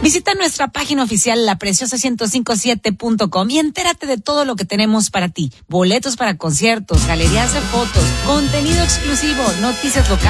Visita nuestra página oficial lapreciosa1057.com y entérate de todo lo que tenemos para ti. Boletos para conciertos, galerías de fotos, contenido exclusivo, noticias locales.